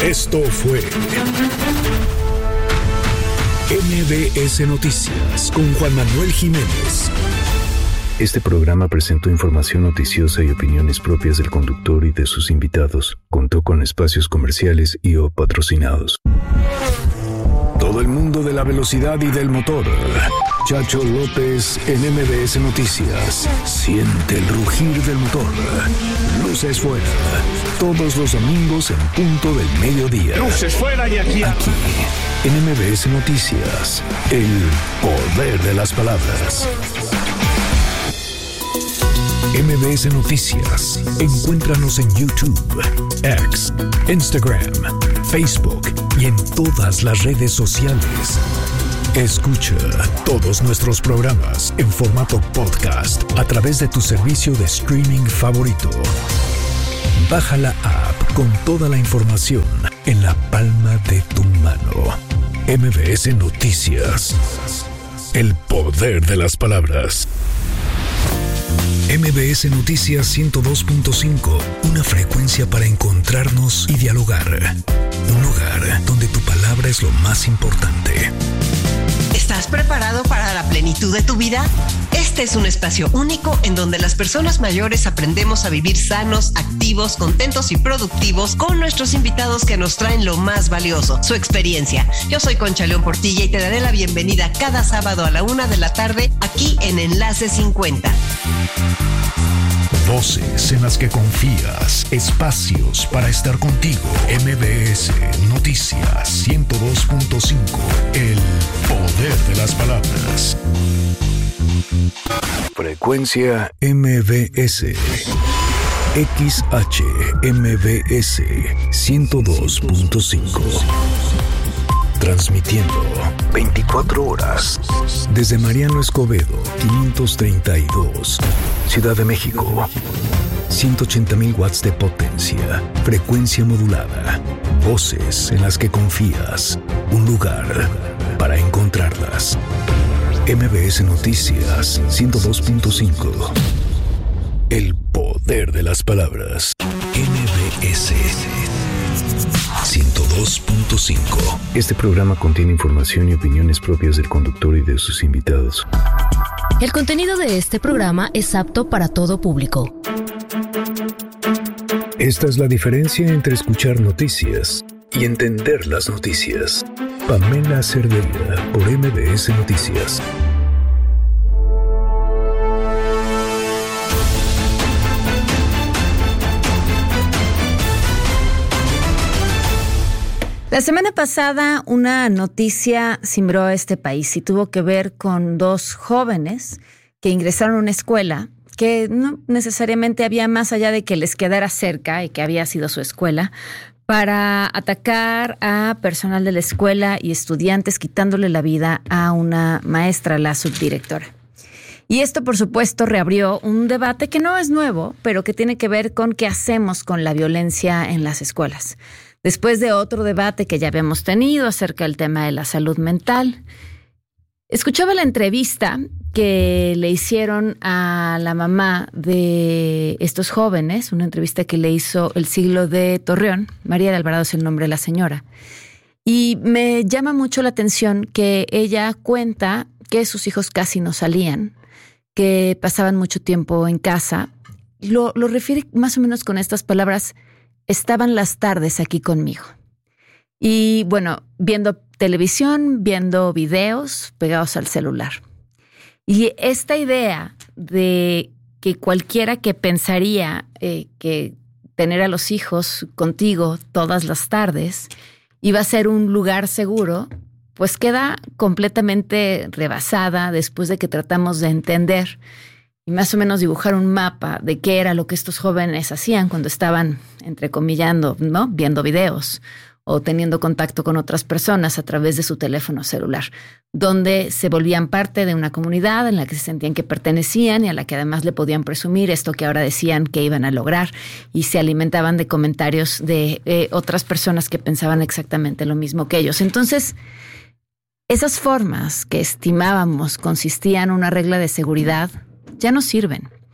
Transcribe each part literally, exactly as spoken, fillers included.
Esto fue M B S Noticias con Juan Manuel Jiménez. Este programa presentó información noticiosa y opiniones propias del conductor y de sus invitados. Contó con espacios comerciales y o patrocinados. Todo el mundo de la velocidad y del motor. Chacho López en M B S Noticias. Siente el rugir del motor. Luces fuera. Todos los domingos en punto del mediodía. Luces fuera y aquí. Aquí, en M B S Noticias. El poder de las palabras. M B S Noticias. Encuéntranos en YouTube, X, Instagram, Facebook y en todas las redes sociales. Escucha todos nuestros programas en formato podcast a través de tu servicio de streaming favorito. Baja la app con toda la información en la palma de tu mano. M B S Noticias. El poder de las palabras. M B S Noticias ciento dos punto cinco, una frecuencia para encontrarnos y dialogar. Un lugar donde tu palabra es lo más importante. ¿Estás preparado para la plenitud de tu vida? Este es un espacio único en donde las personas mayores aprendemos a vivir sanos, activos, contentos y productivos con nuestros invitados que nos traen lo más valioso, su experiencia. Yo soy Concha León Portilla y te daré la bienvenida cada sábado a la una de la tarde aquí en Enlace cincuenta. Voces en las que confías, espacios para estar contigo. M B S Noticias ciento dos punto cinco, el poder de las palabras. Frecuencia M B S. X H M B S ciento dos punto cinco. Transmitiendo veinticuatro horas desde Mariano Escobedo, quinientos treinta y dos, Ciudad de México. ciento ochenta mil watts de potencia, frecuencia modulada, voces en las que confías, un lugar para encontrarlas. M B S Noticias ciento dos punto cinco. El poder de las palabras. M B S ciento dos punto cinco. Este programa contiene información y opiniones propias del conductor y de sus invitados. El contenido de este programa es apto para todo público. Esta es la diferencia entre escuchar noticias y entender las noticias. Pamela Cerdeira, por M B S Noticias. La semana pasada una noticia cimbró a este país y tuvo que ver con dos jóvenes que ingresaron a una escuela que no necesariamente había más allá de que les quedara cerca y que había sido su escuela, para atacar a personal de la escuela y estudiantes, quitándole la vida a una maestra, la subdirectora. Y esto, por supuesto, reabrió un debate que no es nuevo, pero que tiene que ver con qué hacemos con la violencia en las escuelas. Después de otro debate que ya habíamos tenido acerca del tema de la salud mental, escuchaba la entrevista que le hicieron a la mamá de estos jóvenes, una entrevista que le hizo El Siglo de Torreón. María de Alvarado es el nombre de la señora. Y me llama mucho la atención que ella cuenta que sus hijos casi no salían, que pasaban mucho tiempo en casa. Lo, lo refiere más o menos con estas palabras: estaban las tardes aquí conmigo. Y bueno, viendo televisión, viendo videos pegados al celular. Y esta idea de que cualquiera que pensaría eh, que tener a los hijos contigo todas las tardes iba a ser un lugar seguro, pues queda completamente rebasada después de que tratamos de entender y más o menos dibujar un mapa de qué era lo que estos jóvenes hacían cuando estaban, entrecomillando, ¿no?, viendo videos o teniendo contacto con otras personas a través de su teléfono celular, donde se volvían parte de una comunidad en la que se sentían que pertenecían y a la que además le podían presumir esto que ahora decían que iban a lograr, y se alimentaban de comentarios de eh, otras personas que pensaban exactamente lo mismo que ellos. Entonces, esas formas que estimábamos consistían en una regla de seguridad ya no sirven.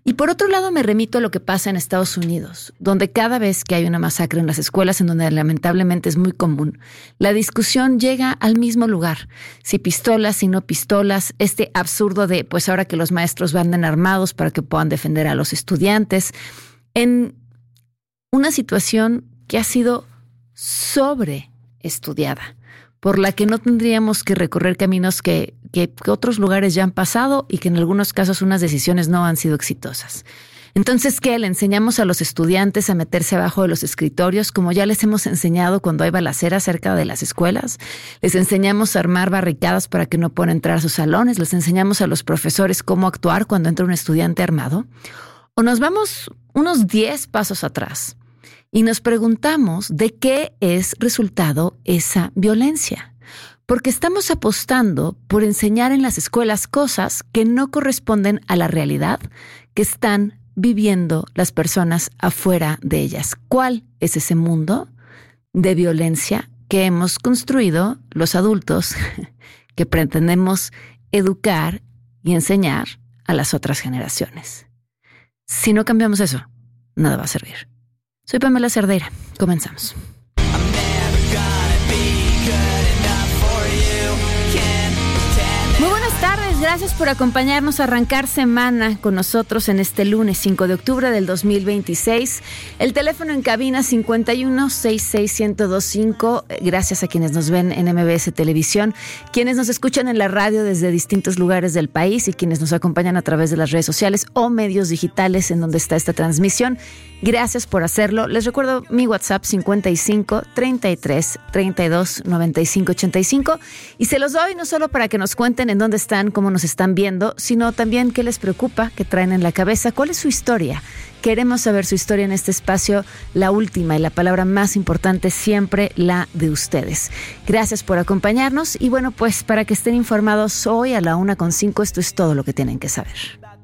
Y por otro lado me remito a lo que pasa en Estados Unidos, donde cada vez que hay una masacre en las escuelas, en donde lamentablemente es muy común, la discusión llega al mismo lugar. Si pistolas, si no pistolas, este absurdo de pues ahora que los maestros van armados para que puedan defender a los estudiantes, en una situación que ha sido sobreestudiada, por la que no tendríamos que recorrer caminos que, que, que otros lugares ya han pasado y que en algunos casos unas decisiones no han sido exitosas. Entonces, ¿qué? ¿Le enseñamos a los estudiantes a meterse abajo de los escritorios, como ya les hemos enseñado cuando hay balacera cerca de las escuelas? ¿Les enseñamos a armar barricadas para que no puedan entrar a sus salones? ¿Les enseñamos a los profesores cómo actuar cuando entra un estudiante armado? ¿O nos vamos unos diez pasos atrás y nos preguntamos de qué es resultado esa violencia? Porque estamos apostando por enseñar en las escuelas cosas que no corresponden a la realidad que están viviendo las personas afuera de ellas. ¿Cuál es ese mundo de violencia que hemos construido los adultos que pretendemos educar y enseñar a las otras generaciones? Si no cambiamos eso, nada va a servir. Soy Pamela Cerdeira. Comenzamos. Muy buenas tardes, gracias por acompañarnos a arrancar semana con nosotros en este lunes cinco de octubre del dos mil veintiséis. El teléfono en cabina cincuenta y uno, sesenta y seis, ciento veinticinco. Gracias a quienes nos ven en M B S Televisión, quienes nos escuchan en la radio desde distintos lugares del país y quienes nos acompañan a través de las redes sociales o medios digitales en donde está esta transmisión. Gracias por hacerlo. Les recuerdo mi WhatsApp cincuenta y cinco, treinta y tres, treinta y dos, noventa y cinco, ochenta y cinco y se los doy no solo para que nos cuenten en dónde están, cómo nos están viendo, sino también qué les preocupa, qué traen en la cabeza, cuál es su historia. Queremos saber su historia en este espacio, la última y la palabra más importante siempre la de ustedes. Gracias por acompañarnos y bueno, pues para que estén informados hoy a la una con cinco, esto es todo lo que tienen que saber.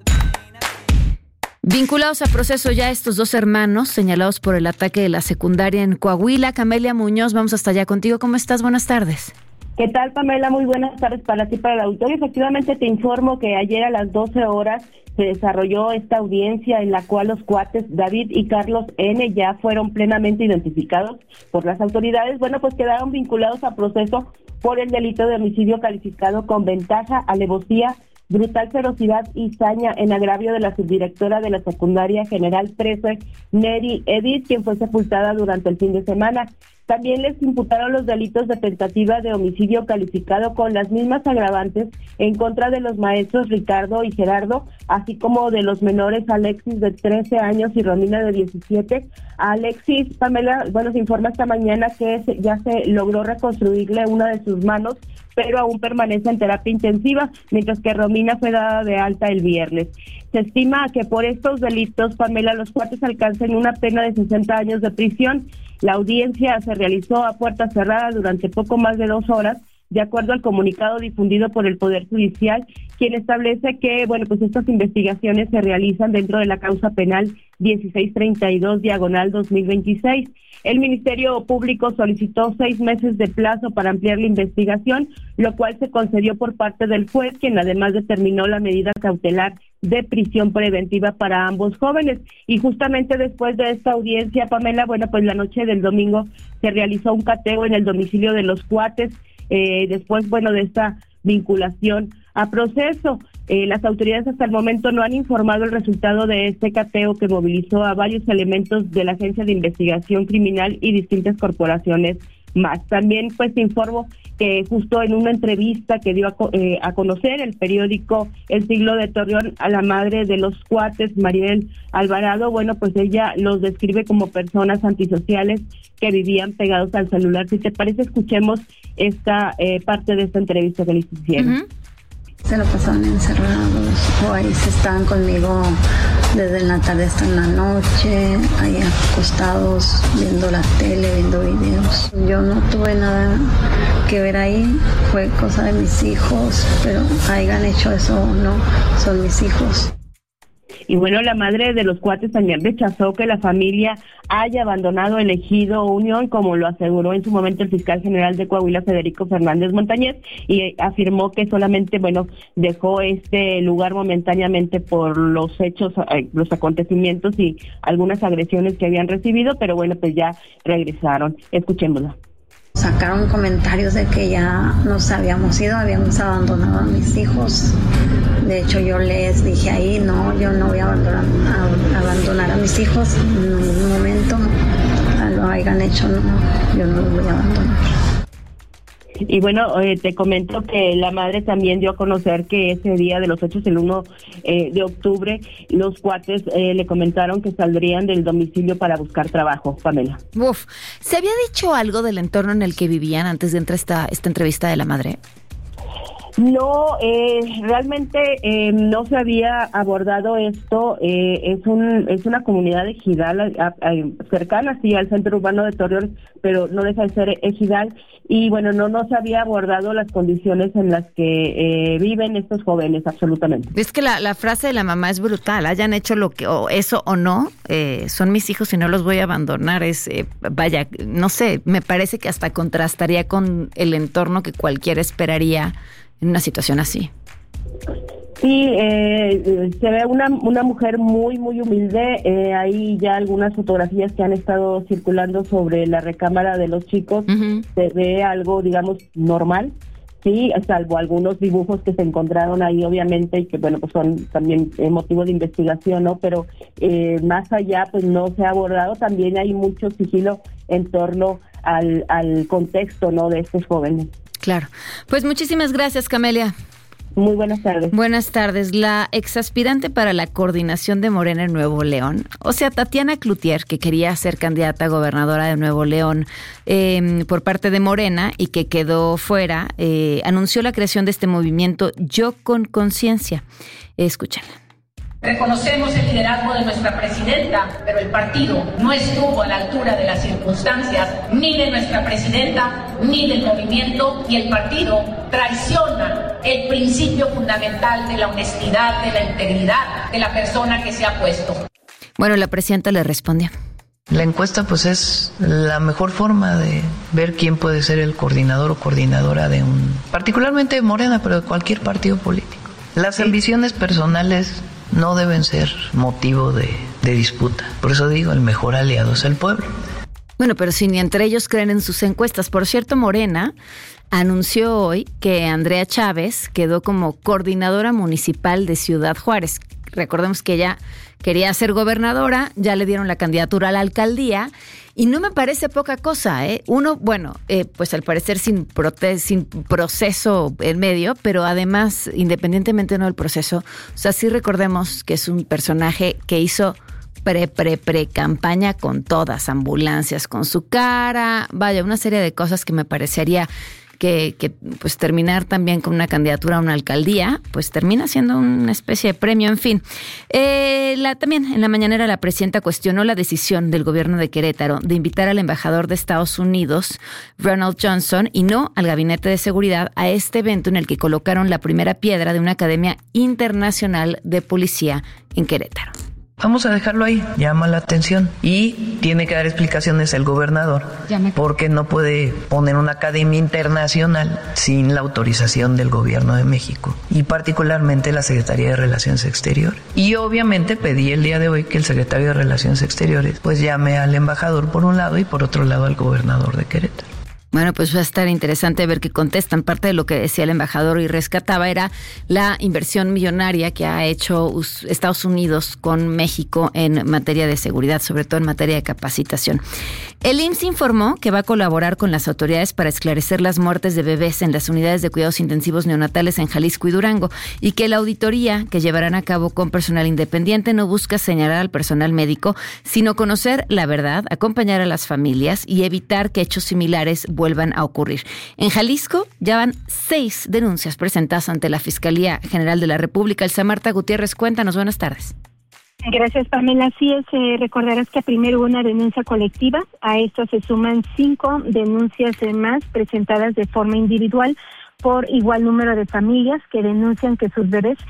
Vinculados a proceso ya estos dos hermanos señalados por el ataque de la secundaria en Coahuila. Camelia Muñoz, vamos hasta allá contigo. ¿Cómo estás? Buenas tardes. ¿Qué tal, Pamela? Muy buenas tardes para ti, para el auditorio. Efectivamente, te informo que ayer a las doce horas se desarrolló esta audiencia en la cual los cuates David y Carlos N. ya fueron plenamente identificados por las autoridades. Bueno, pues quedaron vinculados a proceso por el delito de homicidio calificado con ventaja, alevosía, brutal ferocidad y saña en agravio de la subdirectora de la secundaria General trece, Neri Edith, quien fue sepultada durante el fin de semana. También les imputaron los delitos de tentativa de homicidio calificado con las mismas agravantes en contra de los maestros Ricardo y Gerardo, así como de los menores Alexis de trece años y Romina de diecisiete. A Alexis, Pamela, bueno, se informa esta mañana que se, ya se logró reconstruirle una de sus manos, pero aún permanece en terapia intensiva, mientras que Romina fue dada de alta el viernes. Se estima que por estos delitos, Pamela, los cuates alcancen una pena de sesenta años de prisión. La audiencia se realizó a puerta cerrada durante poco más de dos horas, de acuerdo al comunicado difundido por el Poder Judicial, quien establece que, bueno, pues estas investigaciones se realizan dentro de la causa penal dieciséis treinta y dos, diagonal dos mil veintiséis. El Ministerio Público solicitó seis meses de plazo para ampliar la investigación, lo cual se concedió por parte del juez, quien además determinó la medida cautelar de prisión preventiva para ambos jóvenes. Y justamente después de esta audiencia, Pamela, bueno, pues la noche del domingo se realizó un cateo en el domicilio de los cuates, eh, después, bueno, de esta vinculación a proceso. Eh, las autoridades hasta el momento no han informado el resultado de este cateo que movilizó a varios elementos de la Agencia de Investigación Criminal y distintas corporaciones más. También pues te informo que justo en una entrevista que dio a, eh, a conocer el periódico El Siglo de Torreón a la madre de los cuates, Mariel Alvarado, bueno, pues ella los describe como personas antisociales que vivían pegados al celular. Si te parece, escuchemos esta eh, parte de esta entrevista que les hicieron. Uh-huh. Se lo pasaban encerrados o ahí se estaban conmigo desde la tarde hasta en la noche, ahí acostados viendo la tele, viendo videos. Yo no tuve nada que ver ahí, fue cosa de mis hijos, pero hayan hecho eso o no, son mis hijos. Y bueno, la madre de los cuates también rechazó que la familia haya abandonado el ejido Unión, como lo aseguró en su momento el fiscal general de Coahuila, Federico Fernández Montañez, y afirmó que solamente, bueno, dejó este lugar momentáneamente por los hechos, los acontecimientos y algunas agresiones que habían recibido, pero bueno, pues ya regresaron. Escuchémoslo. Sacaron comentarios de que ya nos habíamos ido, habíamos abandonado a mis hijos. De hecho, yo les dije ahí, no, yo no voy a abandonar a, abandonar a mis hijos en ningún momento. Lo hayan hecho, no, yo no los voy a abandonar. Y bueno, eh, te comento que la madre también dio a conocer que ese día de los hechos, el uno eh, de octubre, los cuates eh, le comentaron que saldrían del domicilio para buscar trabajo. Pamela. Uf, ¿se había dicho algo del entorno en el que vivían antes de entrar esta, esta entrevista de la madre? No, eh, realmente eh, no se había abordado esto. Eh, es un es una comunidad ejidal a, a, cercana, sí, al centro urbano de Torreón, pero no deja de ser ejidal. Y bueno, no, no se había abordado las condiciones en las que eh, viven estos jóvenes, absolutamente. Es que la, la frase de la mamá es brutal. Hayan hecho lo que o eso o no, eh, son mis hijos y no los voy a abandonar. Es eh, vaya, no sé, me parece que hasta contrastaría con el entorno que cualquiera esperaría en una situación así. Sí, eh, se ve una una mujer muy, muy humilde. Eh, hay ya algunas fotografías que han estado circulando sobre la recámara de los chicos. Uh-huh. Se ve algo, digamos, normal, sí, salvo algunos dibujos que se encontraron ahí, obviamente, y que, bueno, pues son también eh, motivo de investigación, ¿no? Pero eh, más allá, pues no se ha abordado. También hay mucho sigilo en torno al, al contexto, ¿no?, de estos jóvenes. Claro. Pues muchísimas gracias, Camelia. Muy buenas tardes. Buenas tardes. La exaspirante para la coordinación de Morena en Nuevo León, o sea, Tatiana Cloutier, que quería ser candidata a gobernadora de Nuevo León eh, por parte de Morena y que quedó fuera, eh, anunció la creación de este movimiento Yo con Conciencia. Escúchenla. Reconocemos el liderazgo de nuestra presidenta, pero el partido no estuvo a la altura de las circunstancias, ni de nuestra presidenta, ni del movimiento, y el partido traiciona el principio fundamental de la honestidad, de la integridad de la persona que se ha puesto. Bueno, la presidenta le respondió. La encuesta pues es la mejor forma de ver quién puede ser el coordinador o coordinadora de un, particularmente de Morena, pero de cualquier partido político. Las ambiciones personales no deben ser motivo de, de disputa. Por eso digo, el mejor aliado es el pueblo. Bueno, pero si ni entre ellos creen en sus encuestas. Por cierto, Morena anunció hoy que Andrea Chávez quedó como coordinadora municipal de Ciudad Juárez. Recordemos que ella quería ser gobernadora, ya le dieron la candidatura a la alcaldía y no me parece poca cosa, ¿eh? Uno, bueno, eh, pues al parecer sin, prote- sin proceso en medio, pero además, independientemente no del proceso, o sea, sí recordemos que es un personaje que hizo pre, pre, pre campaña con todas, ambulancias con su cara, vaya, una serie de cosas que me parecería que, que pues terminar también con una candidatura a una alcaldía, pues termina siendo una especie de premio, en fin. Eh, la, también en la mañanera la presidenta cuestionó la decisión del gobierno de Querétaro de invitar al embajador de Estados Unidos, Ronald Johnson, y no al gabinete de seguridad a este evento en el que colocaron la primera piedra de una academia internacional de policía en Querétaro. Vamos a dejarlo ahí, llama la atención y tiene que dar explicaciones el gobernador porque no puede poner una academia internacional sin la autorización del gobierno de México y particularmente la Secretaría de Relaciones Exteriores. Y obviamente pedí el día de hoy que el secretario de Relaciones Exteriores pues llame al embajador por un lado y por otro lado al gobernador de Querétaro. Bueno, pues va a estar interesante ver qué contestan. Parte de lo que decía el embajador y rescataba era la inversión millonaria que ha hecho Estados Unidos con México en materia de seguridad, sobre todo en materia de capacitación. El I M S S informó que va a colaborar con las autoridades para esclarecer las muertes de bebés en las unidades de cuidados intensivos neonatales en Jalisco y Durango y que la auditoría que llevarán a cabo con personal independiente no busca señalar al personal médico, sino conocer la verdad, acompañar a las familias y evitar que hechos similares vuelvan a ocurrir. En Jalisco ya van seis denuncias presentadas ante la Fiscalía General de la República. Elsa Marta Gutiérrez, cuéntanos, buenas tardes. Gracias, Pamela. Así es, eh, recordarás que primero hubo una denuncia colectiva, a esto se suman cinco denuncias más presentadas de forma individual por igual número de familias que denuncian que sus bebés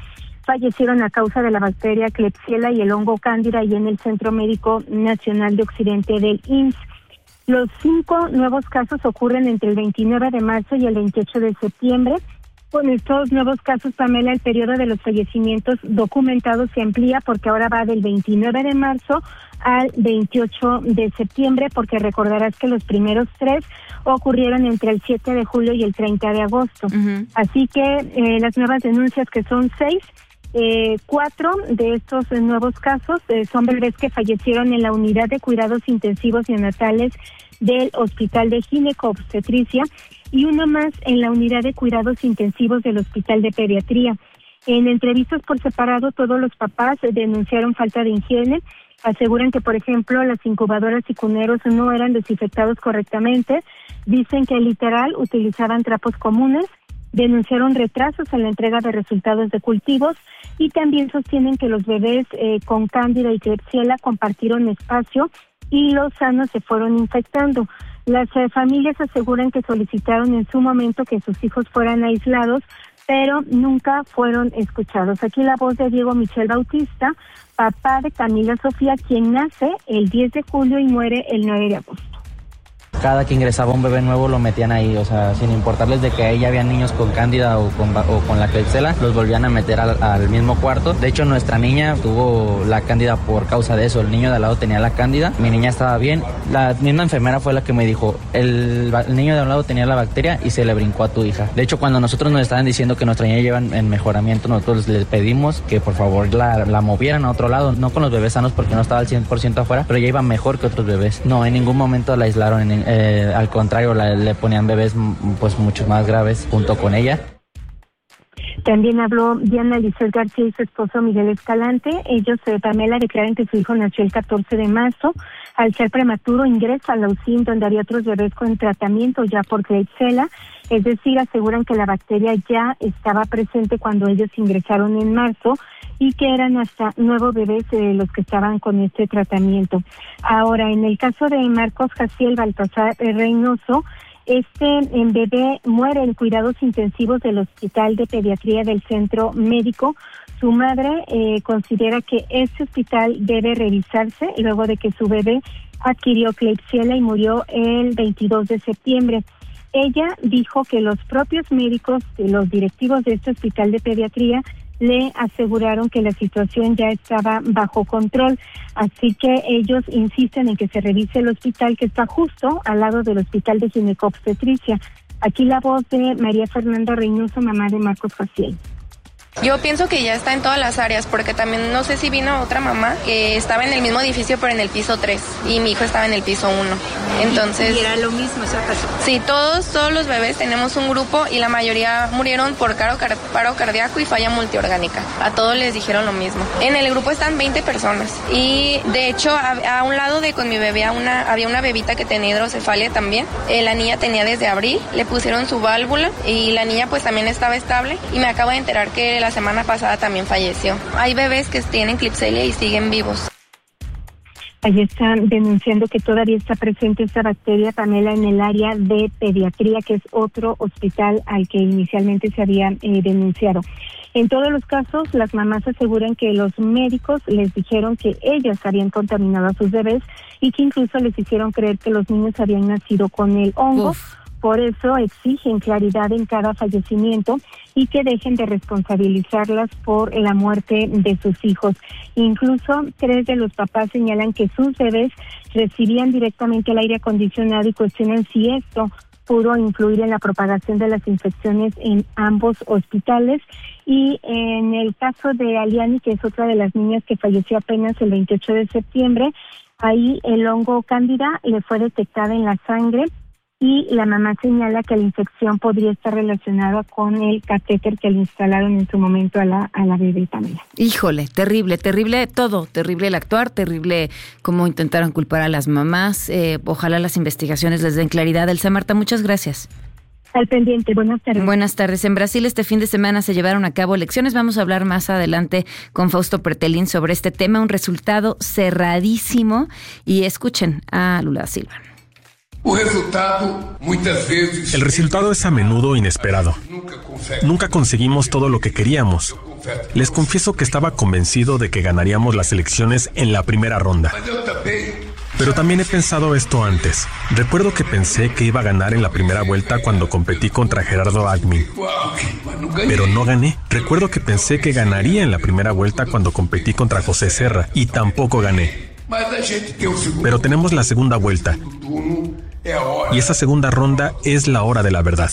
fallecieron a causa de la bacteria Klebsiella y el hongo cándida y en el Centro Médico Nacional de Occidente del I M S S. Los cinco nuevos casos ocurren entre el veintinueve de marzo y el veintiocho de septiembre. Con estos nuevos casos, Pamela, el periodo de los fallecimientos documentados se amplía porque ahora va del veintinueve de marzo al veintiocho de septiembre, porque recordarás que los primeros tres ocurrieron entre el siete de julio y el treinta de agosto. Uh-huh. Así que eh, las nuevas denuncias, que son seis, eh, cuatro de estos eh, nuevos casos eh, son bebés que fallecieron en la unidad de cuidados intensivos neonatales del Hospital de Ginecobstetricia y uno más en la unidad de cuidados intensivos del Hospital de Pediatría. En entrevistas por separado, todos los papás denunciaron falta de higiene. Aseguran que, por ejemplo, las incubadoras y cuneros no eran desinfectados correctamente. Dicen que literal utilizaban trapos comunes. Denunciaron retrasos en la entrega de resultados de cultivos y también sostienen que los bebés eh, con cándida y Klebsiella compartieron espacio y los sanos se fueron infectando. Las eh, familias aseguran que solicitaron en su momento que sus hijos fueran aislados, pero nunca fueron escuchados. Aquí la voz de Diego Michel Bautista, papá de Camila Sofía, quien nace el diez de julio y muere el nueve de agosto. Cada que ingresaba un bebé nuevo lo metían ahí, o sea, sin importarles de que ahí había niños con cándida o con, o con la Klebsiella, los volvían a meter al, al mismo cuarto. De hecho, nuestra niña tuvo la cándida por causa de eso. El niño de al lado tenía la cándida, mi niña estaba bien. La misma enfermera fue la que me dijo, el, el niño de al lado tenía la bacteria y se le brincó a tu hija. De hecho, cuando nosotros nos estaban diciendo que nuestra niña lleva en mejoramiento, nosotros les pedimos que por favor la, la movieran a otro lado, no con los bebés sanos porque no estaba al cien por ciento afuera, pero ella iba mejor que otros bebés. No, en ningún momento la aislaron, en, eh, al contrario, la, le ponían bebés pues mucho más graves junto con ella. También habló Diana Lisset García y su esposo Miguel Escalante. Ellos, eh, Pamela, declaran que su hijo nació el catorce de marzo. Al ser prematuro, ingresa a la U C I M, donde había otros bebés con tratamiento ya por Klebsiella. Es decir, aseguran que la bacteria ya estaba presente cuando ellos ingresaron en marzo y que eran hasta nueve bebés eh, los que estaban con este tratamiento. Ahora, en el caso de Marcos Jaciel Baltasar Reynoso, este en bebé muere en cuidados intensivos del Hospital de Pediatría del Centro Médico. Su madre eh, considera que este hospital debe revisarse luego de que su bebé adquirió Klebsiella y murió el veintidós de septiembre. Ella dijo que los propios médicos, los directivos de este hospital de pediatría, le aseguraron que la situación ya estaba bajo control, así que ellos insisten en que se revise el hospital que está justo al lado del Hospital de Ginecobstetricia. Aquí la voz de María Fernanda Reynoso, mamá de Marcos Jaciel. Yo pienso que ya está en todas las áreas, porque también no sé si vino otra mamá que estaba en el mismo edificio pero en el piso tres y mi hijo estaba en el piso uno. Entonces, ¿y era lo mismo esa persona? Sí, todos, todos los bebés tenemos un grupo y la mayoría murieron por caro, car, paro cardíaco y falla multiorgánica. A todos les dijeron lo mismo. En el grupo están veinte personas y de hecho a, a un lado de con mi bebé a una, había una bebita que tenía hidrocefalia también. Eh, la niña tenía desde abril, le pusieron su válvula y la niña pues también estaba estable y me acabo de enterar que la semana pasada también falleció. Hay bebés que tienen Klebsiella y siguen vivos. Ahí están denunciando que todavía está presente esta bacteria, Pamela, en el área de pediatría, que es otro hospital al que inicialmente se había eh, denunciado. En todos los casos, las mamás aseguran que los médicos les dijeron que ellas habían contaminado a sus bebés y que incluso les hicieron creer que los niños habían nacido con el hongo. Uf. Por eso exigen claridad en cada fallecimiento y que dejen de responsabilizarlas por la muerte de sus hijos. Incluso tres de los papás señalan que sus bebés recibían directamente el aire acondicionado y cuestionan si esto pudo influir en la propagación de las infecciones en ambos hospitales. Y en el caso de Aliani, que es otra de las niñas que falleció apenas el veintiocho de septiembre, ahí el hongo cándida le fue detectada en la sangre. Y la mamá señala que la infección podría estar relacionada con el catéter que le instalaron en su momento a la, a la bebé Pamela. Híjole, terrible, terrible todo, terrible el actuar, terrible cómo intentaron culpar a las mamás. Eh, ojalá las investigaciones les den claridad. Elsa Marta, muchas gracias. Al pendiente, buenas tardes. Buenas tardes. En Brasil este fin de semana se llevaron a cabo elecciones. Vamos a hablar más adelante con Fausto Pretelín sobre este tema, un resultado cerradísimo. Y escuchen a Lula Silva. El resultado es a menudo inesperado. Nunca conseguimos todo lo que queríamos. Les confieso que estaba convencido de que ganaríamos las elecciones en la primera ronda. Pero también he pensado esto antes. Recuerdo que pensé que iba a ganar en la primera vuelta cuando competí contra Gerardo Alckmin. Pero no gané. Recuerdo que pensé que ganaría en la primera vuelta cuando competí contra José Serra y tampoco gané. Pero tenemos la segunda vuelta. Y esa segunda ronda es la hora de la verdad.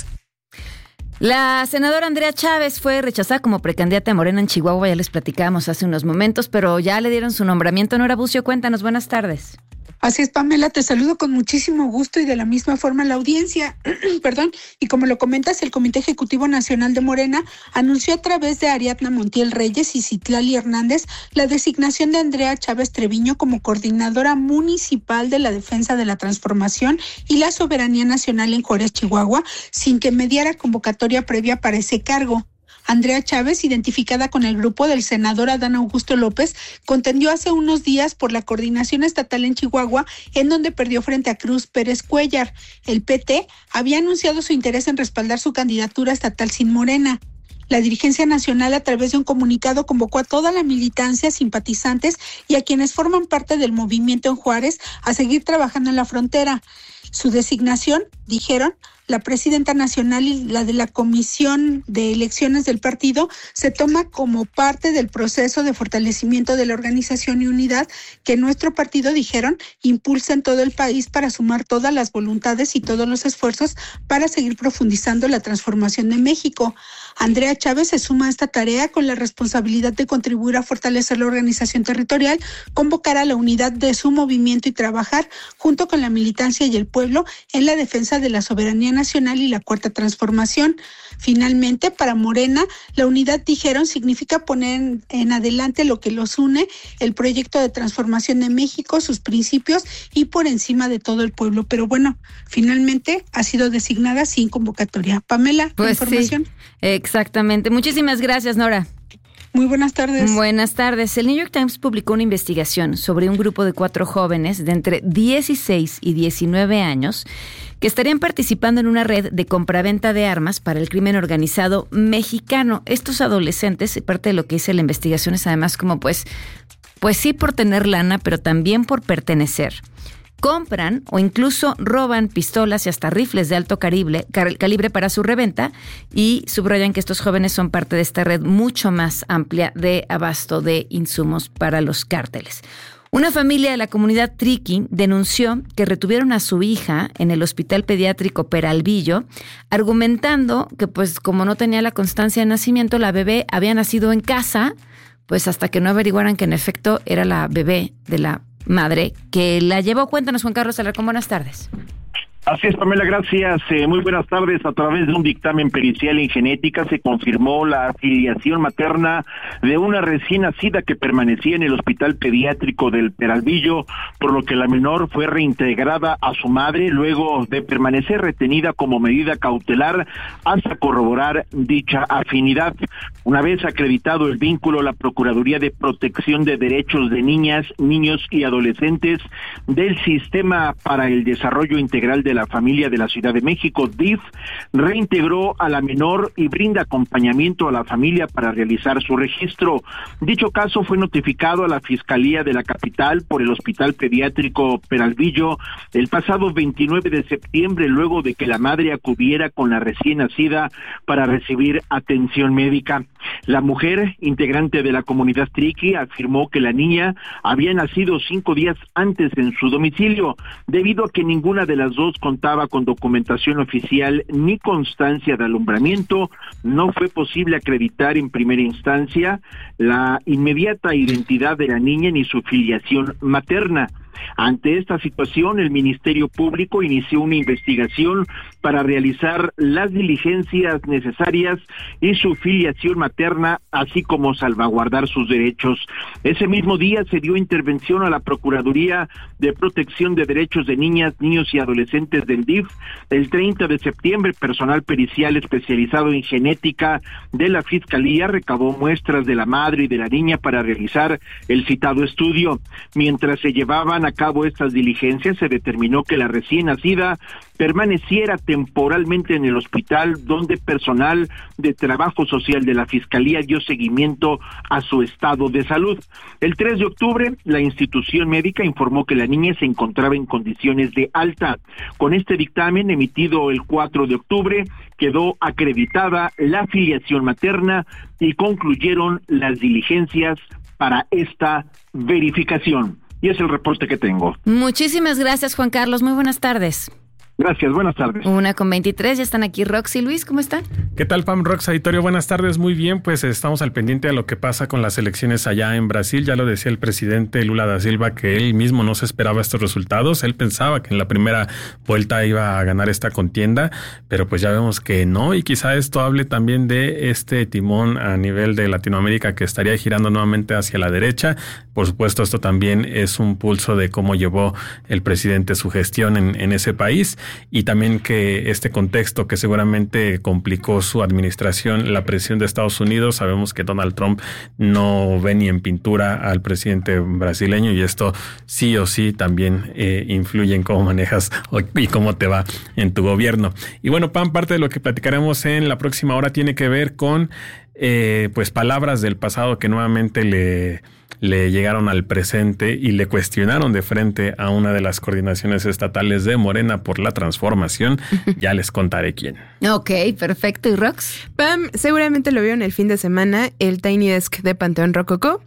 La senadora Andrea Chávez fue rechazada como precandidata de Morena en Chihuahua, ya les platicábamos hace unos momentos, pero ya le dieron su nombramiento. Nora Bucio, cuéntanos, buenas tardes. Así es, Pamela, te saludo con muchísimo gusto y de la misma forma la audiencia. Perdón, y como lo comentas, el Comité Ejecutivo Nacional de Morena anunció a través de Ariadna Montiel Reyes y Citlali Hernández la designación de Andrea Chávez Treviño como coordinadora municipal de la defensa de la transformación y la soberanía nacional en Juárez, Chihuahua, sin que mediara convocatoria previa para ese cargo. Andrea Chávez, identificada con el grupo del senador Adán Augusto López, contendió hace unos días por la coordinación estatal en Chihuahua, en donde perdió frente a Cruz Pérez Cuellar. El P T había anunciado su interés en respaldar su candidatura estatal sin Morena. La dirigencia nacional, a través de un comunicado, convocó a toda la militancia, simpatizantes y a quienes forman parte del movimiento en Juárez a seguir trabajando en la frontera. Su designación, dijeron, la presidenta nacional y la de la Comisión de Elecciones del partido, se toma como parte del proceso de fortalecimiento de la organización y unidad que nuestro partido, dijeron, impulsa en todo el país para sumar todas las voluntades y todos los esfuerzos para seguir profundizando la transformación de México. Andrea Chávez se suma a esta tarea con la responsabilidad de contribuir a fortalecer la organización territorial, convocar a la unidad de su movimiento y trabajar junto con la militancia y el pueblo en la defensa de la soberanía nacional y la cuarta transformación. Finalmente, para Morena, la unidad, dijeron, significa poner en adelante lo que los une, el proyecto de transformación de México, sus principios y por encima de todo el pueblo. Pero bueno, finalmente ha sido designada sin convocatoria. Pamela, pues información. Sí, exactamente. Muchísimas gracias, Nora. Muy buenas tardes. Buenas tardes. El New York Times publicó una investigación sobre un grupo de cuatro jóvenes de entre dieciséis y diecinueve años que estarían participando en una red de compraventa de armas para el crimen organizado mexicano. Estos adolescentes, parte de lo que dice la investigación es además como pues, pues sí por tener lana, pero también por pertenecer. Compran o incluso roban pistolas y hasta rifles de alto calibre, calibre para su reventa y subrayan que estos jóvenes son parte de esta red mucho más amplia de abasto de insumos para los cárteles. Una familia de la comunidad Triqui denunció que retuvieron a su hija en el hospital pediátrico Peralvillo, argumentando que pues como no tenía la constancia de nacimiento, la bebé había nacido en casa, pues hasta que no averiguaran que en efecto era la bebé de la madre que la llevó. Cuéntanos, Juan Carlos Alarcón, buenas tardes. Así es, Pamela, gracias. Eh, muy buenas tardes. A través de un dictamen pericial en genética se confirmó la filiación materna de una recién nacida que permanecía en el hospital pediátrico del Peralvillo, por lo que la menor fue reintegrada a su madre luego de permanecer retenida como medida cautelar hasta corroborar dicha afinidad. Una vez acreditado el vínculo, la Procuraduría de Protección de Derechos de Niñas, Niños y Adolescentes del Sistema para el Desarrollo Integral de la Familia de la Ciudad de México, D I F, reintegró a la menor y brinda acompañamiento a la familia para realizar su registro. Dicho caso fue notificado a la Fiscalía de la capital por el Hospital Pediátrico Peralvillo el pasado veintinueve de septiembre, luego de que la madre acudiera con la recién nacida para recibir atención médica. La mujer, integrante de la comunidad Triqui, afirmó que la niña había nacido cinco días antes en su domicilio, debido a que ninguna de las dos contaba con documentación oficial ni constancia de alumbramiento. No fue posible acreditar en primera instancia la inmediata identidad de la niña ni su filiación materna. Ante esta situación, el Ministerio Público inició una investigación para realizar las diligencias necesarias y su filiación materna, así como salvaguardar sus derechos. Ese mismo día se dio intervención a la Procuraduría de Protección de Derechos de Niñas, Niños y Adolescentes del D I F. El treinta de septiembre, personal pericial especializado en genética de la Fiscalía recabó muestras de la madre y de la niña para realizar el citado estudio. Mientras se llevaban a cabo estas diligencias, se determinó que la recién nacida permaneciera temporalmente en el hospital, donde personal de trabajo social de la Fiscalía dio seguimiento a su estado de salud. El tres de octubre, la institución médica informó que la niña se encontraba en condiciones de alta. Con este dictamen emitido el cuatro de octubre, quedó acreditada la filiación materna y concluyeron las diligencias para esta verificación. Y es el reporte que tengo. Muchísimas gracias, Juan Carlos. Muy buenas tardes. Gracias, buenas tardes. Una con veintitrés, ya están aquí Rox y Luis, ¿cómo están? ¿Qué tal, Pam, Rox, auditorio? Buenas tardes, muy bien, pues estamos al pendiente de lo que pasa con las elecciones allá en Brasil. Ya lo decía el presidente Lula da Silva, que él mismo no se esperaba estos resultados. Él pensaba que en la primera vuelta iba a ganar esta contienda, pero pues ya vemos que no, y quizá esto hable también de este timón a nivel de Latinoamérica que estaría girando nuevamente hacia la derecha. Por supuesto, esto también es un pulso de cómo llevó el presidente su gestión en, en ese país. Y también que este contexto que seguramente complicó su administración, la presión de Estados Unidos. Sabemos que Donald Trump no ve ni en pintura al presidente brasileño, y esto sí o sí también eh, influye en cómo manejas y cómo te va en tu gobierno. Y bueno, Pam, parte de lo que platicaremos en la próxima hora tiene que ver con eh, pues palabras del pasado que nuevamente le... le llegaron al presente y le cuestionaron de frente a una de las coordinaciones estatales de Morena por la transformación. Ya les contaré quién. Ok, perfecto. ¿Y Rox? Pam, seguramente lo vio en el fin de semana, el Tiny Desk de Panteón Rococó.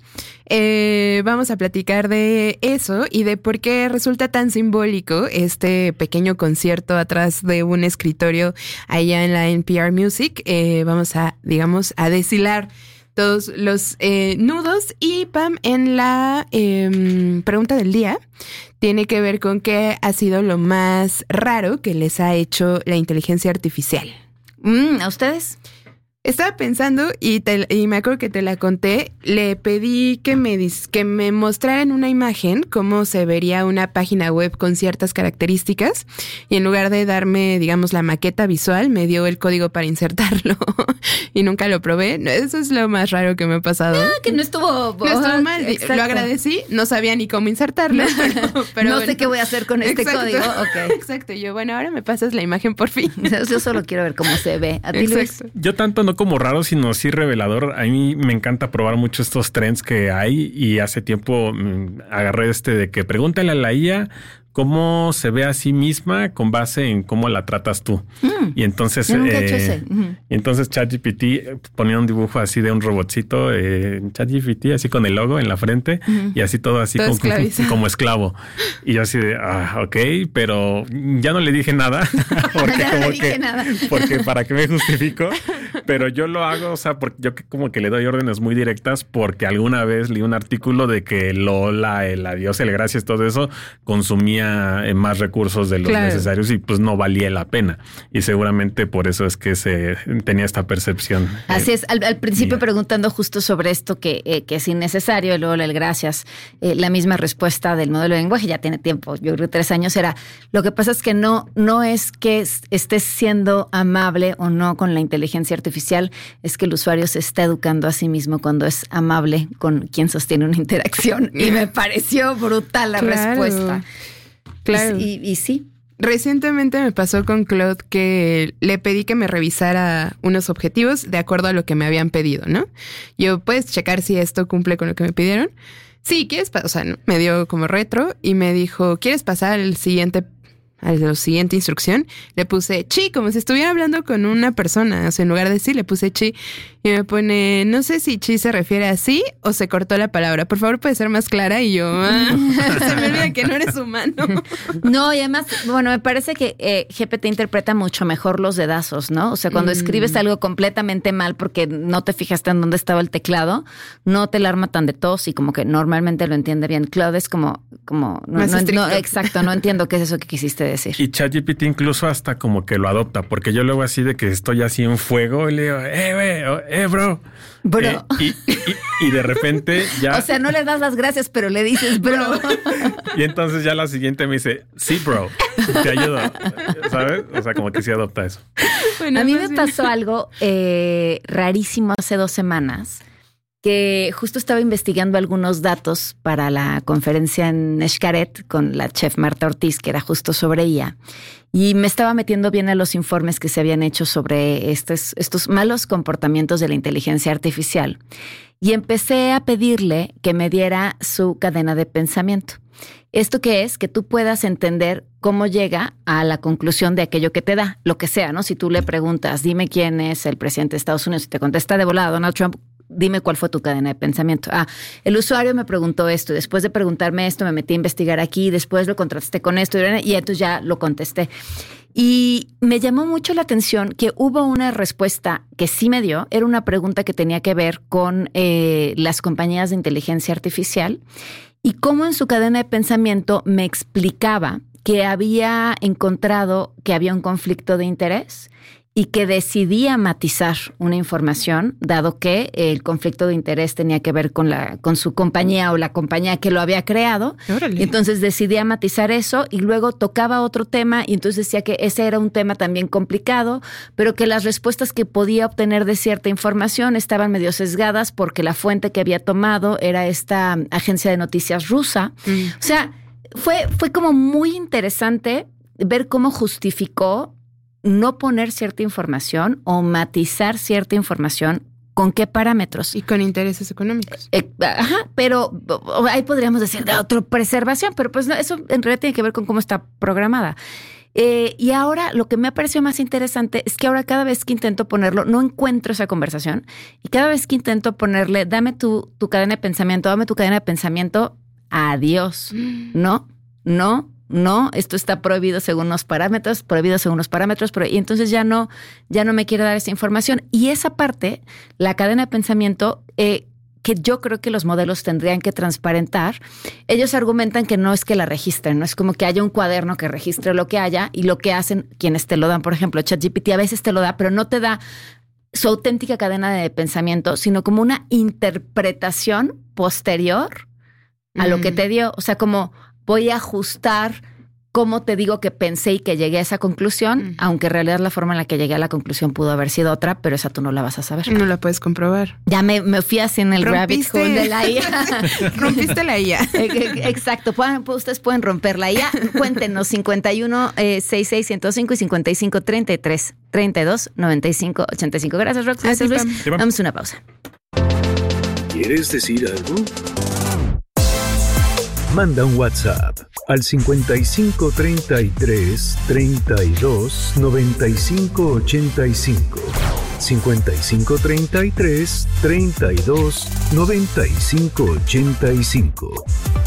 Eh, vamos a platicar de eso y de por qué resulta tan simbólico este pequeño concierto atrás de un escritorio allá en la N P R Music. Eh, vamos a, digamos, a deshilar todos los eh, nudos. Y Pam, en la eh, pregunta del día tiene que ver con qué ha sido lo más raro que les ha hecho la inteligencia artificial. Mm, ¿A ustedes? Estaba pensando y, te, y me acuerdo que te la conté. Le pedí que me, dis, que me mostrara en una imagen cómo se vería una página web con ciertas características, y en lugar de darme, digamos, la maqueta visual, me dio el código para insertarlo y nunca lo probé. Eso es lo más raro que me ha pasado. Ah, que no estuvo... No estuvo mal. Exacto. Lo agradecí, no sabía ni cómo insertarlo. Pero, pero no bueno. sé qué voy a hacer con este Exacto. código. Okay. Exacto. Yo, bueno, ahora me pasas la imagen por fin. Yo solo quiero ver cómo se ve. ¿A ti, Luis? Yo tanto no como raro, sino sí revelador. A mí me encanta probar mucho estos trends que hay, y hace tiempo mmm, agarré este de que pregúntale a la I A cómo se ve a sí misma con base en cómo la tratas tú. Mm. Y entonces, eh, uh-huh. y entonces ChatGPT ponía un dibujo así de un robotcito, eh, ChatGPT así con el logo en la frente, uh-huh. y así todo así todo como, como esclavo. Y yo así de, ah, ok, pero ya no le dije nada. Porque ya como no le dije que, nada. Porque para qué me justifico. Pero yo lo hago, o sea, porque yo como que le doy órdenes muy directas, porque alguna vez leí un artículo de que Lola, el adiós, el gracias, todo eso consumía más recursos de los claro. necesarios, y pues no valía la pena. Y seguramente por eso es que se tenía esta percepción. Así eh, es. Al, al principio mía. preguntando justo sobre esto que, eh, que es innecesario, el Lola, el gracias, eh, la misma respuesta del modelo de lenguaje, ya tiene tiempo, yo creo que tres años era, lo que pasa es que no, no es que estés siendo amable o no con la inteligencia artificial, es que el usuario se está educando a sí mismo cuando es amable con quien sostiene una interacción. Y me pareció brutal la claro. respuesta. Claro. Y, y, y sí. Recientemente me pasó con Claude que le pedí que me revisara unos objetivos de acuerdo a lo que me habían pedido, ¿no? Yo, ¿puedes checar si esto cumple con lo que me pidieron? Sí, ¿quieres pasar? O sea, me dio como retro y me dijo, ¿quieres pasar al siguiente a la siguiente instrucción? Le puse chi, como si estuviera hablando con una persona. O sea, en lugar de sí, le puse chi. Y me pone, no sé si chi se refiere a sí o se cortó la palabra. Por favor, ¿puede ser más clara? Y yo, ah, se me olvida que no eres humano. No, y además, bueno, me parece que eh, G P T interpreta mucho mejor los dedazos, ¿no? O sea, cuando mm. escribes algo completamente mal porque no te fijaste en dónde estaba el teclado, no te la arma tan de tos, y como que normalmente lo entiende bien. Claude es como, como no, más no, estricto. No, exacto, no entiendo qué es eso que quisiste decir. Y ChatGPT incluso hasta como que lo adopta, porque yo luego así de que estoy así en fuego y le digo, eh, güey, eh, bro. Bro. Eh, y, y, y de repente ya... O sea, no le das las gracias, pero le dices, bro. Y entonces ya la siguiente me dice, sí, bro, te ayudo, ¿sabes? O sea, como que sí adopta eso. Bueno, a mí me bien. pasó algo eh, rarísimo hace dos semanas. que justo estaba investigando algunos datos para la conferencia en Xcaret con la chef Marta Ortiz, que era justo sobre ella. Y me estaba metiendo bien a los informes que se habían hecho sobre estos, estos malos comportamientos de la inteligencia artificial. Y empecé a pedirle que me diera su cadena de pensamiento. ¿Esto qué es? Que tú puedas entender cómo llega a la conclusión de aquello que te da, lo que sea, ¿no? Si tú le preguntas, dime quién es el presidente de Estados Unidos, y te contesta de volada Donald Trump, dime cuál fue tu cadena de pensamiento. Ah, el usuario me preguntó esto, después de preguntarme esto me metí a investigar aquí, después lo contrasté con esto y entonces ya lo contesté. Y me llamó mucho la atención que hubo una respuesta que sí me dio, era una pregunta que tenía que ver con eh, las compañías de inteligencia artificial y cómo en su cadena de pensamiento me explicaba que había encontrado que había un conflicto de interés y que decidía matizar una información, dado que el conflicto de interés tenía que ver con la con su compañía o la compañía que lo había creado. Órale. Entonces decidía matizar eso y luego tocaba otro tema y entonces decía que ese era un tema también complicado, pero que las respuestas que podía obtener de cierta información estaban medio sesgadas porque la fuente que había tomado era esta agencia de noticias rusa. Mm. O sea, fue, fue como muy interesante ver cómo justificó no poner cierta información o matizar cierta información, ¿con qué parámetros? Y con intereses económicos. Eh, ajá, pero ahí podríamos decir de autopreservación, pero pues no, eso en realidad tiene que ver con cómo está programada. Eh, y ahora lo que me ha parecido más interesante es que ahora cada vez que intento ponerlo, no encuentro esa conversación y cada vez que intento ponerle, dame tu, tu cadena de pensamiento, dame tu cadena de pensamiento, adiós, mm. no, no, no, esto está prohibido según unos parámetros, prohibido según unos parámetros, pero, y entonces ya no, ya no me quiere dar esa información. Y esa parte, la cadena de pensamiento, eh, que yo creo que los modelos tendrían que transparentar, ellos argumentan que no es que la registren, no es como que haya un cuaderno que registre lo que haya y lo que hacen quienes te lo dan, por ejemplo, ChatGPT a veces te lo da, pero no te da su auténtica cadena de pensamiento, sino como una interpretación posterior a mm. lo que te dio. O sea, como voy a ajustar cómo te digo que pensé y que llegué a esa conclusión, mm. aunque en realidad la forma en la que llegué a la conclusión pudo haber sido otra, pero esa tú no la vas a saber. No la puedes comprobar. Ya me, me fui así en el Rompiste. rabbit hole de la I A. Rompiste la I A. Exacto. Pueden, ustedes pueden romper la I A. Cuéntenos cincuenta y uno, sesenta y seis, ciento cinco y cincuenta y cinco, treinta y tres, treinta y dos, noventa y cinco, ochenta y cinco. Gracias, Rox. Gracias, Luis. Vamos a una pausa. ¿Quieres decir algo? Manda un WhatsApp al cincuenta y cinco, treinta y tres, treinta y dos, noventa y cinco, ochenta y cinco. cincuenta y cinco, treinta y tres, treinta y dos, noventa y cinco, ochenta y cinco.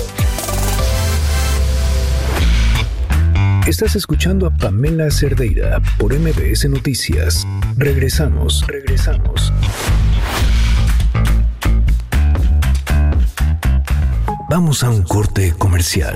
Estás escuchando a Pamela Cerdeira por M B S Noticias. Regresamos, regresamos. Vamos a un corte comercial.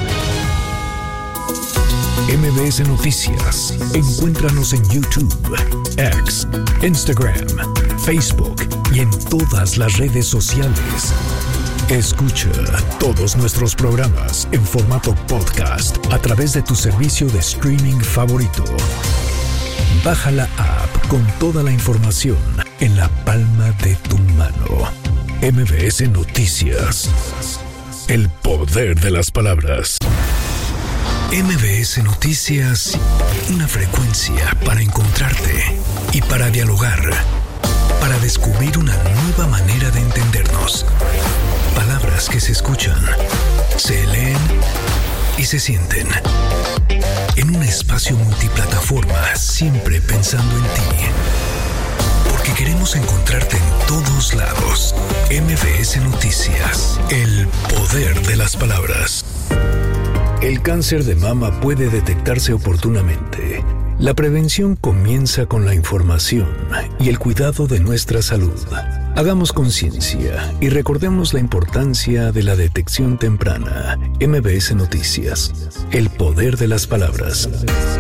M B S Noticias. Encuéntranos en YouTube, X, Instagram, Facebook y en todas las redes sociales. Escucha todos nuestros programas en formato podcast a través de tu servicio de streaming favorito. Baja la app con toda la información en la palma de tu mano. M B S Noticias. El poder de las palabras. M B S Noticias, una frecuencia para encontrarte y para dialogar, para descubrir una nueva manera de entendernos. Palabras que se escuchan, se leen y se sienten. En un espacio multiplataforma, siempre pensando en ti. Porque queremos encontrarte en todos lados. M B S Noticias, el poder de las palabras. El cáncer de mama puede detectarse oportunamente. La prevención comienza con la información y el cuidado de nuestra salud. Hagamos conciencia y recordemos la importancia de la detección temprana. M B S Noticias, el poder de las palabras.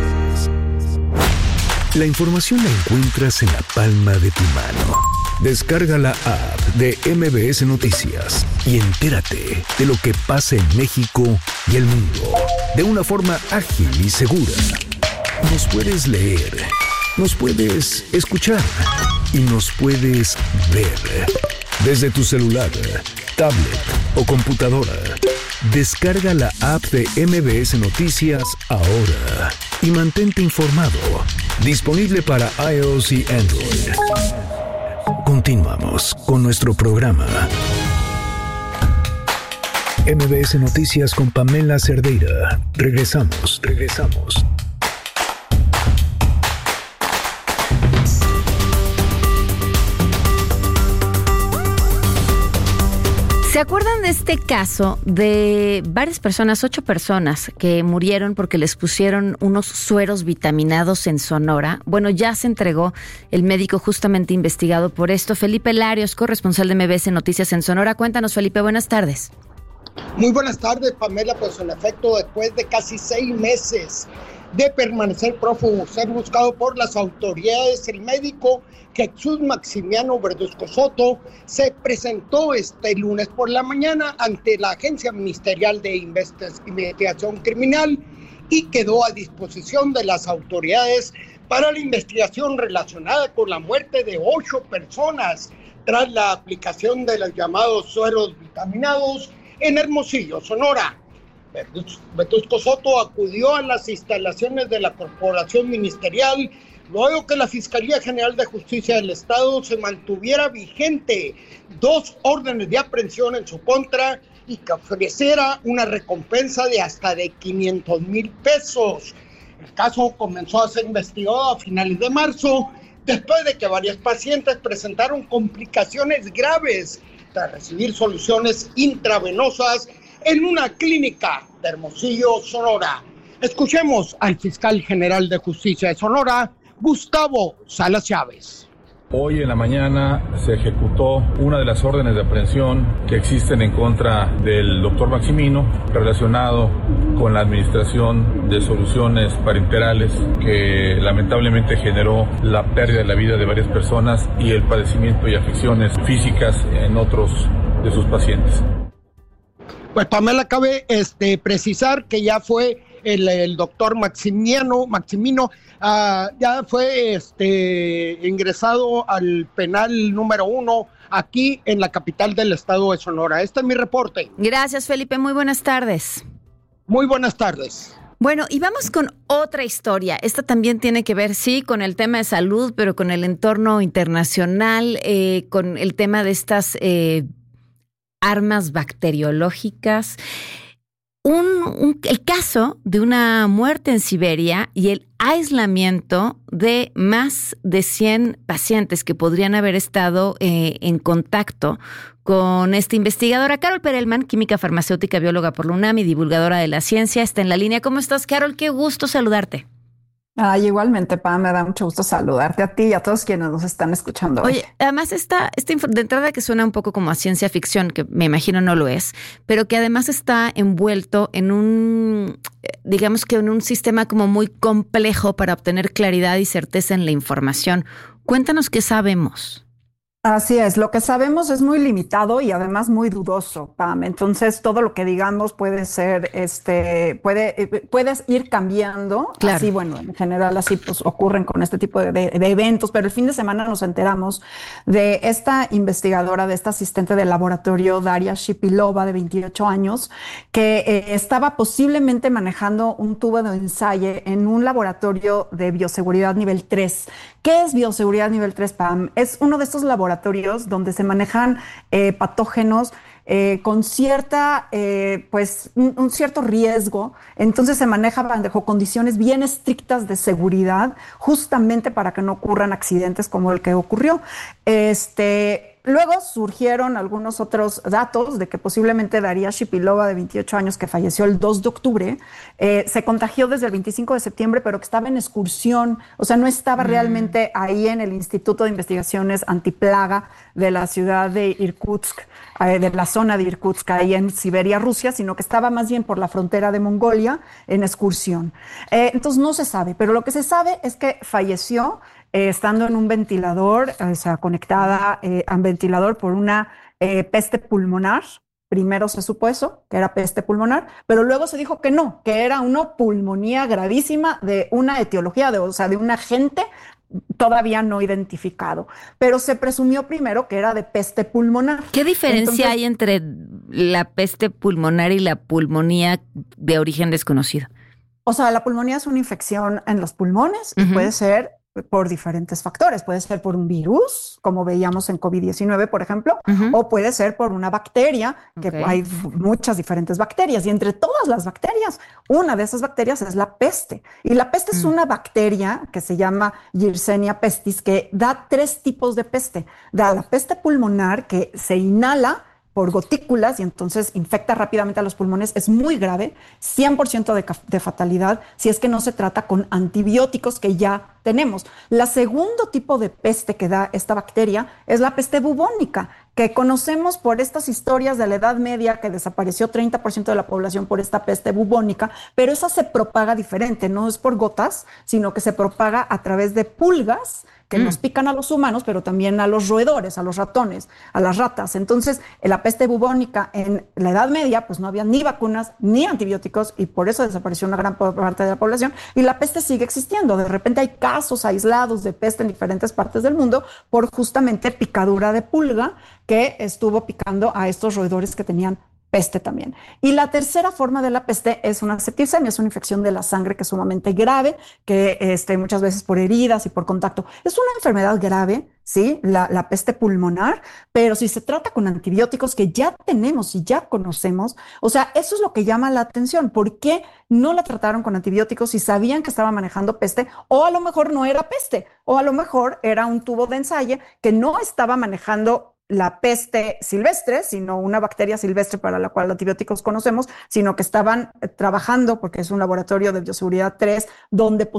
La información la encuentras en la palma de tu mano. Descarga la app de M B S Noticias y entérate de lo que pasa en México y el mundo de una forma ágil y segura. Nos puedes leer, nos puedes escuchar y nos puedes ver. Desde tu celular, tablet o computadora, descarga la app de M B S Noticias ahora y mantente informado. Disponible para iOS y Android. Continuamos con nuestro programa. M B S Noticias con Pamela Cerdeira. Regresamos, regresamos. ¿Se acuerdan de este caso de varias personas, ocho personas que murieron porque les pusieron unos sueros vitaminados en Sonora? Bueno, ya se entregó el médico justamente investigado por esto. Felipe Larios, corresponsal de M B S Noticias en Sonora. Cuéntanos, Felipe, buenas tardes. Muy buenas tardes, Pamela. Pues en efecto, después de casi seis meses de permanecer prófugo, ser buscado por las autoridades, el médico Jesús Maximiano Verduzco Soto se presentó este lunes por la mañana ante la Agencia Ministerial de Investigación Criminal y quedó a disposición de las autoridades para la investigación relacionada con la muerte de ocho personas tras la aplicación de los llamados sueros vitaminados en Hermosillo, Sonora. Verduzco Soto acudió a las instalaciones de la Corporación Ministerial luego que la Fiscalía General de Justicia del Estado se mantuviera vigente dos órdenes de aprehensión en su contra y que ofreciera una recompensa de hasta de quinientos mil pesos. El caso comenzó a ser investigado a finales de marzo, después de que varias pacientes presentaron complicaciones graves tras recibir soluciones intravenosas en una clínica de Hermosillo, Sonora. Escuchemos al fiscal general de Justicia de Sonora, Gustavo Salas Chávez. Hoy en la mañana se ejecutó una de las órdenes de aprehensión que existen en contra del doctor Maximino relacionado con la administración de soluciones parenterales que lamentablemente generó la pérdida de la vida de varias personas y el padecimiento y afecciones físicas en otros de sus pacientes. Pues Pamela, cabe este, precisar que ya fue el, el doctor Maximiano, Maximino, uh, ya fue este, ingresado al penal número uno aquí en la capital del estado de Sonora. Este es mi reporte. Gracias, Felipe. Muy buenas tardes. Muy buenas tardes. Bueno, y vamos con otra historia. Esta también tiene que ver, sí, con el tema de salud, pero con el entorno internacional, eh, con el tema de estas eh, armas bacteriológicas. Un, un, el caso de una muerte en Siberia y el aislamiento de más de cien pacientes que podrían haber estado eh, en contacto con esta investigadora. Carol Perelman, química farmacéutica, bióloga por la UNAM y divulgadora de la ciencia, está en la línea. ¿Cómo estás, Carol? Qué gusto saludarte. Ay, igualmente, Pam, me da mucho gusto saludarte a ti y a todos quienes nos están escuchando hoy. Oye, además esta, esta de entrada que suena un poco como a ciencia ficción, que me imagino no lo es, pero que además está envuelto en un, digamos que en un sistema como muy complejo para obtener claridad y certeza en la información. Cuéntanos qué sabemos. Así es, lo que sabemos es muy limitado y además muy dudoso, Pam. Entonces, todo lo que digamos puede ser, este, puede, puedes ir cambiando. Claro. Así, bueno, en general así pues ocurren con este tipo de, de, de eventos, pero el fin de semana nos enteramos de esta investigadora, de esta asistente del laboratorio, Daria Shipilova, de veintiocho años, que eh, estaba posiblemente manejando un tubo de ensayo en un laboratorio de bioseguridad nivel tres. ¿Qué es bioseguridad nivel tres, Pam? Es uno de estos laboratorios donde se manejan eh, patógenos eh, con cierta, eh, pues, un, un cierto riesgo. Entonces se maneja bajo condiciones bien estrictas de seguridad, justamente para que no ocurran accidentes como el que ocurrió. Este... Luego surgieron algunos otros datos de que posiblemente Daria Shipilova, de veintiocho años, que falleció el dos de octubre, eh, se contagió desde el veinticinco de septiembre, pero que estaba en excursión, o sea, no estaba mm. realmente ahí en el Instituto de Investigaciones Antiplaga de la ciudad de Irkutsk, eh, de la zona de Irkutsk, ahí en Siberia, Rusia, sino que estaba más bien por la frontera de Mongolia en excursión. Eh, entonces no se sabe, pero lo que se sabe es que falleció Eh, estando en un ventilador, o sea, conectada eh, a un ventilador por una eh, peste pulmonar. Primero se supuso que era peste pulmonar, pero luego se dijo que no, que era una pulmonía gravísima de una etiología, de, o sea, de un agente todavía no identificado, pero se presumió primero que era de peste pulmonar. ¿Qué diferencia Entonces, hay entre la peste pulmonar y la pulmonía de origen desconocido? O sea, la pulmonía es una infección en los pulmones uh-huh. y puede ser por diferentes factores. Puede ser por un virus, como veíamos en COVID diecinueve, por ejemplo, uh-huh. o puede ser por una bacteria, que okay. hay muchas diferentes bacterias. Y entre todas las bacterias, una de esas bacterias es la peste. Y la peste uh-huh. es una bacteria que se llama Yersinia pestis, que da tres tipos de peste. Da la peste pulmonar, que se inhala por gotículas y entonces infecta rápidamente a los pulmones, es muy grave, cien por ciento de, de fatalidad si es que no se trata con antibióticos que ya tenemos. La segundo tipo de peste que da esta bacteria es la peste bubónica, que conocemos por estas historias de la Edad Media que desapareció treinta por ciento de la población por esta peste bubónica, pero esa se propaga diferente, no es por gotas, sino que se propaga a través de pulgas que mm. nos pican a los humanos, pero también a los roedores, a los ratones, a las ratas. Entonces, la peste bubónica en la Edad Media, pues no había ni vacunas ni antibióticos y por eso desapareció una gran parte de la población. Y la peste sigue existiendo. De repente hay casos aislados de peste en diferentes partes del mundo por justamente picadura de pulga que estuvo picando a estos roedores que tenían peste también. Y la tercera forma de la peste es una septicemia, es una infección de la sangre que es sumamente grave, que este, muchas veces por heridas y por contacto. Es una enfermedad grave, ¿sí? La, la peste pulmonar, pero si se trata con antibióticos que ya tenemos y ya conocemos, o sea, eso es lo que llama la atención. ¿Por qué no la trataron con antibióticos si sabían que estaba manejando peste? O a lo mejor no era peste, o a lo mejor era un tubo de ensayo que no estaba manejando la peste silvestre, sino una bacteria silvestre para la cual antibióticos conocemos, sino que estaban trabajando, porque es un laboratorio de bioseguridad tres, donde